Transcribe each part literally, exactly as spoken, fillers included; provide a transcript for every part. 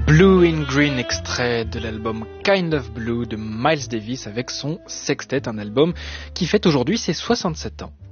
Blue in Green, extrait de l'album Kind of Blue de Miles Davis avec son sextet, un album qui fête aujourd'hui ses soixante-sept ans.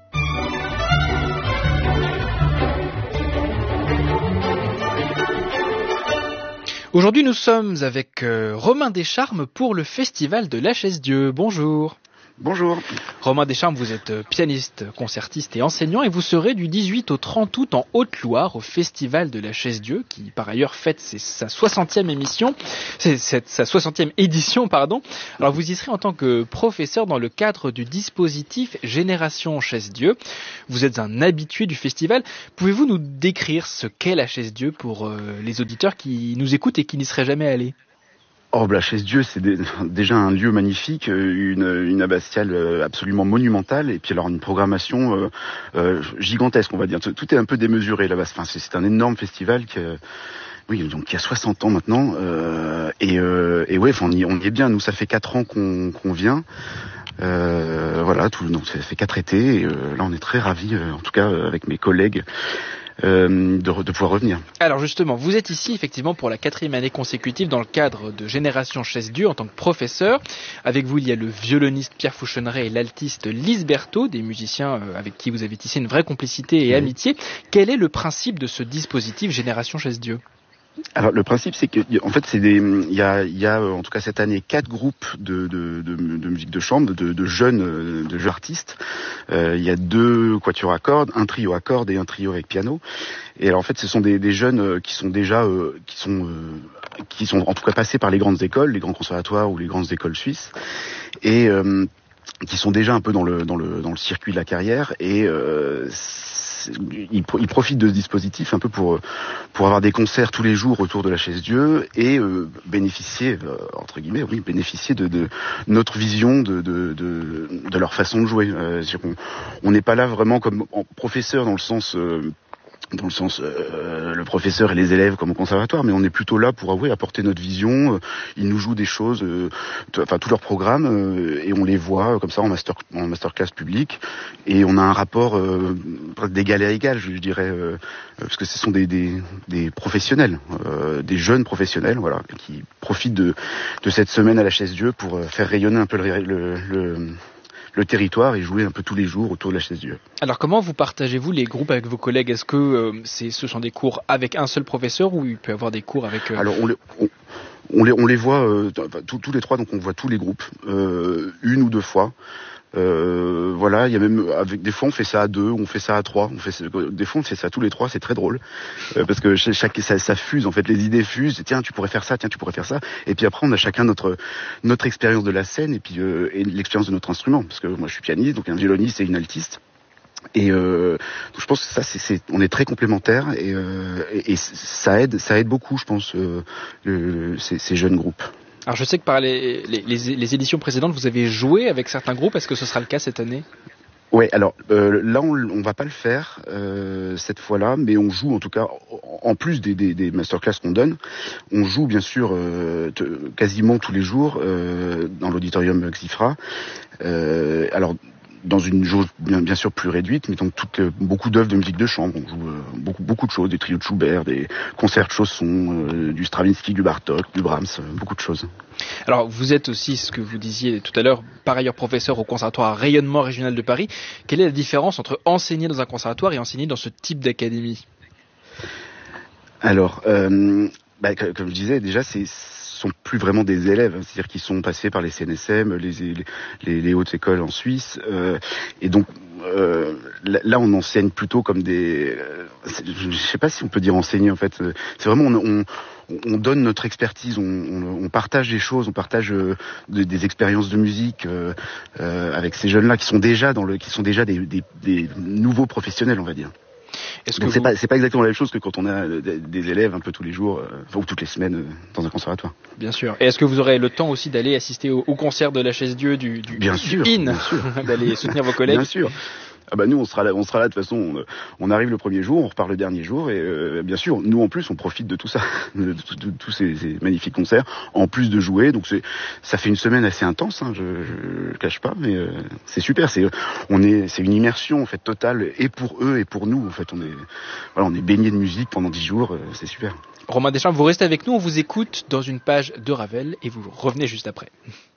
Aujourd'hui, nous sommes avec euh, Romain Descharmes pour le Festival de la Chaise-Dieu. Bonjour. Bonjour. Romain Descharmes, vous êtes pianiste, concertiste et enseignant et vous serez du dix-huit au trente août en Haute-Loire au Festival de la Chaise-Dieu qui par ailleurs fête ses, sa soixantième émission, c'est, c'est, sa soixantième édition, pardon. Alors vous y serez en tant que professeur dans le cadre du dispositif Génération Chaise-Dieu. Vous êtes un habitué du festival. Pouvez-vous nous décrire ce qu'est la Chaise-Dieu pour euh, les auditeurs qui nous écoutent et qui n'y seraient jamais allés ? Oh, la Chaise-Dieu, c'est des, déjà un lieu magnifique, une, une abbatiale absolument monumentale, et puis alors une programmation euh, euh, gigantesque, on va dire. Tout est un peu démesuré là-bas. Enfin, c'est, c'est un énorme festival qui, euh, oui, donc qui a soixante ans maintenant, euh, et, euh, et ouais, enfin, on y, on y est bien. Nous, ça fait quatre ans qu'on, qu'on vient. Euh, voilà, tout, donc ça fait quatre étés, et euh, là, on est très ravis, euh, en tout cas euh, avec mes collègues. Euh, de, de pouvoir revenir. Alors justement, vous êtes ici effectivement pour la quatrième année consécutive dans le cadre de Génération Chaise-Dieu en tant que professeur. Avec vous, il y a le violoniste Pierre Fouchonneret et l'altiste Lise Berthaud, des musiciens avec qui vous avez tissé une vraie complicité et amitié. Quel est le principe de ce dispositif Génération Chaise-Dieu ? Alors le principe, c'est que en fait c'est des, il y a, il y a en tout cas cette année quatre groupes de de, de, de musique de chambre, de, de jeunes, de jeunes artistes. Euh, il y a deux quatuors à cordes, un trio à cordes et un trio avec piano. Et alors en fait, ce sont des, des jeunes qui sont déjà, euh, qui sont, euh, qui sont en tout cas passés par les grandes écoles, les grands conservatoires ou les grandes écoles suisses, et euh, qui sont déjà un peu dans le dans le dans le circuit de la carrière et euh, Ils, ils profitent de ce dispositif un peu pour pour avoir des concerts tous les jours autour de la Chaise-Dieu et euh, bénéficier euh, entre guillemets oui bénéficier de, de notre vision de de de, de leur façon de jouer. Euh, on n'est pas là vraiment comme professeur dans le sens euh, dans le sens euh, le professeur et les élèves comme au conservatoire, mais on est plutôt là pour avouer apporter notre vision. Euh, ils nous jouent des choses, euh, t- enfin tous leurs programmes, euh, et on les voit euh, comme ça en master en masterclass public, et on a un rapport euh, d'égal à égal, je, je dirais, euh, parce que ce sont des des, des professionnels, euh, des jeunes professionnels, voilà, qui profitent de de cette semaine à la Chaise-Dieu pour euh, faire rayonner un peu le, le, le le territoire et jouer un peu tous les jours autour de la Chaise-Dieu. Alors comment vous partagez-vous les groupes avec vos collègues ? Est-ce que euh, c'est, ce sont des cours avec un seul professeur ou il peut y avoir des cours avec... Euh... Alors on les, on, on les, on les voit euh, tous, tous les trois, donc on voit tous les groupes, euh, une ou deux fois. Euh, voilà, il y a même avec des fois on fait ça à deux, on fait ça à trois, on fait des fois on fait ça tous les trois, c'est très drôle euh, parce que chaque ça, ça fuse en fait, les idées fusent. Tiens, tu pourrais faire ça, tiens, tu pourrais faire ça, et puis après on a chacun notre notre expérience de la scène et puis euh, et l'expérience de notre instrument, parce que moi je suis pianiste, donc un violoniste et une altiste. Et euh, donc je pense que ça, c'est, c'est, on est très complémentaires et, euh, et, et ça aide, ça aide beaucoup, je pense, euh, le, ces, ces jeunes groupes. Alors je sais que par les, les, les, les éditions précédentes, vous avez joué avec certains groupes. Est-ce que ce sera le cas cette année ? Ouais, alors euh, là on, on va pas le faire euh, cette fois-là, mais on joue en tout cas en plus des, des, des masterclass qu'on donne, on joue bien sûr euh, t- quasiment tous les jours euh, dans l'auditorium Xifra. Euh, alors dans une jauge bien, bien sûr plus réduite, mais donc toutes, euh, beaucoup d'œuvres de musique de chambre. On joue euh, beaucoup, beaucoup de choses, des trios de Schubert, des concerts de chaussons, euh, du Stravinsky, du Bartók, du Brahms, euh, beaucoup de choses. Alors vous êtes aussi, ce que vous disiez tout à l'heure, par ailleurs professeur au conservatoire Rayonnement Régional de Paris. Quelle est la différence entre enseigner dans un conservatoire et enseigner dans ce type d'académie ? Alors, euh, bah, comme je disais, déjà c'est sont plus vraiment des élèves, hein, c'est-à-dire qu'ils sont passés par les C N S M, les, les, les hautes écoles en Suisse, euh, et donc euh, là on enseigne plutôt comme des, euh, je ne sais pas si on peut dire enseigner en fait, c'est vraiment on, on, on donne notre expertise, on, on, on partage des choses, on partage euh, de, des expériences de musique euh, euh, avec ces jeunes-là qui sont déjà dans le, qui sont déjà des, des, des nouveaux professionnels, on va dire. Est-ce Donc que c'est vous... pas c'est pas exactement la même chose que quand on a des élèves un peu tous les jours euh, ou toutes les semaines euh, dans un conservatoire. Bien sûr. Et est-ce que vous aurez le temps aussi d'aller assister au, au concert de la Chaise-Dieu du du, bien du sûr, I N, bien sûr. d'aller soutenir vos collègues? Bien sûr. Ah bah nous on sera là, on sera là de toute façon. On, on arrive le premier jour, on repart le dernier jour et euh, bien sûr nous en plus on profite de tout ça, de, de, de tous ces, ces magnifiques concerts, en plus de jouer. Donc c'est, ça fait une semaine assez intense, hein, je, je, je cache pas, mais euh, c'est super. C'est, on est, c'est une immersion en fait totale et pour eux et pour nous. En fait on est, voilà, on est baigné de musique pendant dix jours, euh, c'est super. Romain Deschamps, vous restez avec nous, on vous écoute dans une page de Ravel et vous revenez juste après.